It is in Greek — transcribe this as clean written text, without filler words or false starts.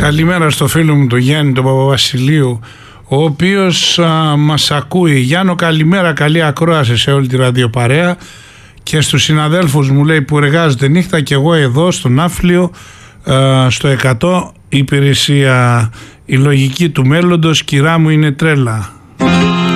Καλημέρα στο φίλο μου τον Γιάννη τον Παπαβασιλείου, ο οποίος μας ακούει. Γιάννο, καλημέρα, καλή ακρόαση σε όλη τη ραδιοπαρέα και στους συναδέλφους μου, λέει, που εργάζονται νύχτα, και εγώ εδώ στο Ναύλιο στο 100 υπηρεσία. Η λογική του μέλλοντος, κυρά μου, είναι τρέλα.